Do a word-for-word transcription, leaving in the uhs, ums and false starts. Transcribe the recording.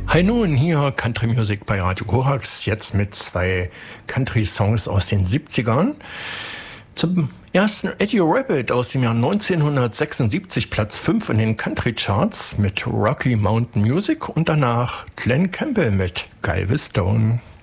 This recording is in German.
Hi nun, hier Country Music bei Radio Korax, jetzt mit zwei Country-Songs aus den siebzigern. Zum ersten Eddie Rabbitt aus dem Jahr neunzehnhundertsechsundsiebzig, Platz fünf in den Country-Charts mit Rocky Mountain Music und danach Glenn Campbell mit Galveston.